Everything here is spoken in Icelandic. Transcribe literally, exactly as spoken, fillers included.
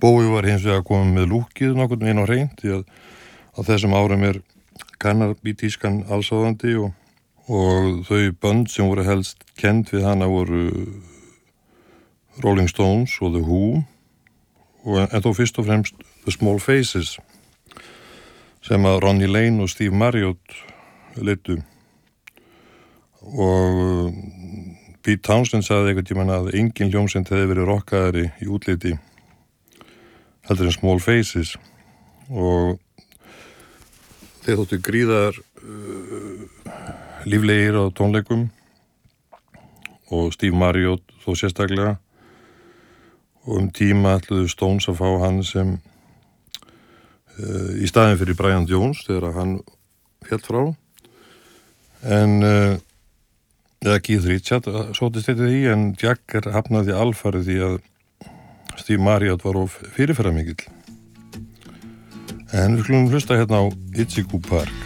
Bowie var hins vegar komið með lúkið nokkurn veginn á hreint því að á þessum árum er kannabítískan allsáðandi og, og þau bönd sem voru helst kennd við hana voru Rolling Stones og The Who og, en þó fyrst og fremst The Small Faces sem að Ronnie Lane og Steve Marriott leiddu og Pete Townshend sagði einhvern tímann að engin hljómsveit hefði verið rockaðari í útliti heldur en Small Faces og þeir þóttu gríðar uh, líflegir á tónleikum og Steve Marriott þó sérstaklega og um tíma ætluðu Stones að fá hann sem uh, í staðinn fyrir Brian Jones þegar hann féll frá en uh, eða Keith Richards sótist þetta því en Jagger hafnaði alfarið því að Steve Marriott var of fyrirferðarmikill. En við skulum hlusta hérna á Itchy Park.